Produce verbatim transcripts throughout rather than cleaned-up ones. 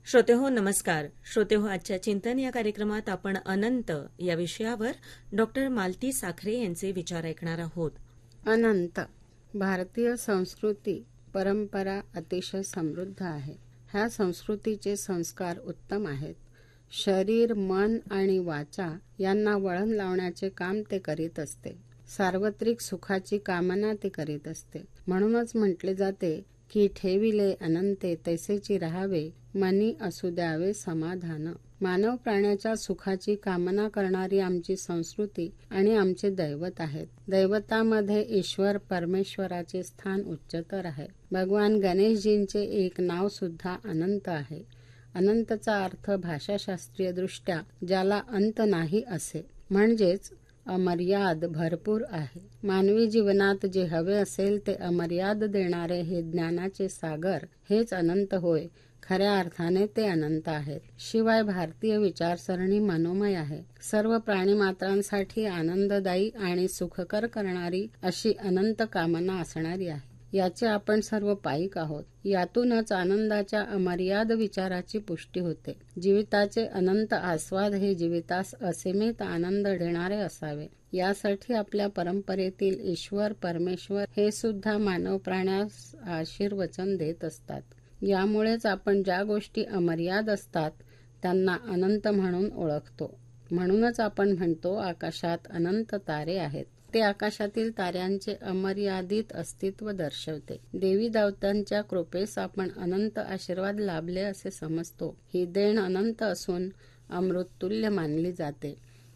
श्रोतेहो नमस्कार. श्रोतेहो आजच्या चिंतन या कार्यक्रमात आपण अनंत या विषयावर डॉक्टर मालती साखरे यांचे विचार ऐकणार आहोत. अनंत. भारतीय संस्कृती परंपरा अतिशय समृद्ध आहे. ह्या संस्कृतीचे संस्कार उत्तम आहेत. शरीर, मन आणि वाचा यांना वळण लावण्याचे काम ते करीत असते. सार्वत्रिक सुखाची कामना ते करीत असते. म्हणूनच म्हटले जाते की ठेविले अनंते तैसेची राहावे, मनी असू द्यावे समाधान. मानव प्राण्याच्या सुखाची कामना करणारी आमची संस्कृती आणि आमचे दैवत आहेत. दैवतामध्ये ईश्वर परमेश्वराचे स्थान उच्चतर आहे. भगवान गणेशजींचे एक नाव सुद्धा अनंत आहे. अनंतचा अर्थ भाषाशास्त्रीय दृष्ट्या ज्याला अंत नाही असे, म्हणजेच अमर्याद भरपूर आहे. मानवी जीवनात जे हवे असेल ते अमर्याद देणारे हे ज्ञानाचे सागर हेच अनंत होय. खऱ्या अर्थाने ते अनंत आहेत. शिवाय भारतीय विचारसरणी मनोमय आहे. सर्व प्राणीमात्रांसाठी आनंददायी आणि सुखकर करणारी अशी अनंत कामना असणारी आहे. याचे आपण सर्व पाईक आहोत. यातूनच आनंदाच्या अमर्याद विचाराची पुष्टी होते. जीविताचे अनंत आस्वाद हे जीवितास असीमित आनंद देणारे असावे. यासाठी आपल्या परंपरेतील ईश्वर परमेश्वर हे सुद्धा मानव प्राण्यास आशीर्वचन देत असतात. यामुळेच आपण ज्या गोष्टी अमर्याद असतात त्यांना अनंत म्हणून ओळखतो. म्हणूनच आपण म्हणतो आकाशात अनंत तारे आहेत. ते आकाशातील ताऱ्यांचे अमर्यादित अस्तित्व दर्शवते. देवी देवतांच्या कृपेस आपण अनंत आशीर्वाद लाभले असे समजतो. ही देण अनंत असून अमृततुल्य मानली जाते.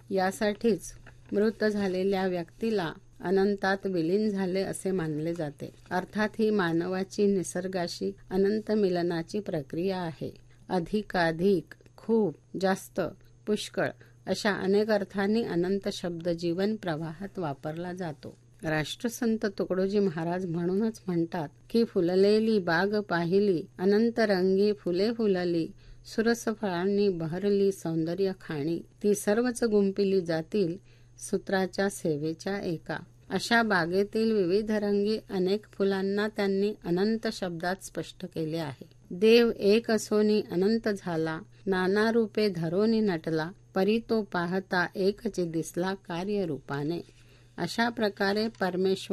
यासाठीच मृत झालेल्या व्यक्तीला अनंतात विलीन झाले असे मानले जाते. अर्थात ही मानवाची निसर्गाशी अनंत मिलनाची प्रक्रिया आहे. अधिकाधिक, खूप, जास्त, पुष्कळ अशा अनेक अर्थांनी अनंत शब्द जीवन प्रवाहात वापरला जातो. राष्ट्रसंत तुकडोजी महाराज म्हणूनच म्हणतात की फुललेली बाग पाहिली, अनंत रंगी फुले फुलली, सुरस फळांनी बहरली सौंदर्य खाणी, ती सर्वच गुंपिली जातील सूत्राच्या सेवेच्या एका. अशा बागेतील विविध रंगी अनेक फुलांना त्यांनी अनंत शब्दात स्पष्ट केले आहे. देव एक असोनी अनंत झाला, नाना रूपे धरोनी नटला, परी तो पाहता एकच दिसला कार्यरूपाने. अशा प्रकारे परमेश्वर